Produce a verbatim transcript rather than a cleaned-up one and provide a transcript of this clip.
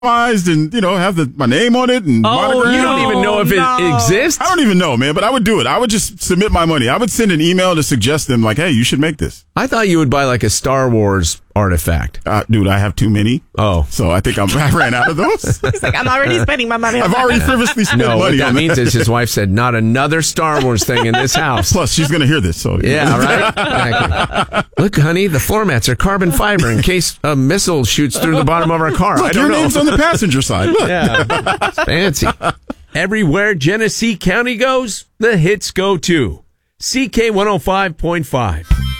and, you know, have the, my name on it and Oh, monogram. you don't even know if no. it exists? I don't even know, man, but I would do it. I would just submit my money. I would send an email to suggest them, like, hey, you should make this. I thought you would buy like a Star Wars artifact. Uh, dude, I have too many. Oh. So I think I'm, I ran out of those. He's like, I'm already spending my money on I've that. already frivolously spent No, what money that on means that. is his wife said, not another Star Wars thing in this house. Plus, she's going to hear this. So Yeah, right? Exactly. Look, honey, the floor mats are carbon fiber in case a missile shoots through the bottom of our car. Look, I don't your know. name's on the passenger side. Look. Yeah, it's fancy. Everywhere Genesee County goes, the hits go too. C K one oh five point five.